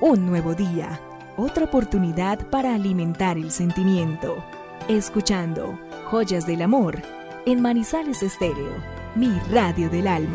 Un nuevo día, otra oportunidad para alimentar el sentimiento. Escuchando Joyas del Amor en Manizales Estéreo, mi radio del alma.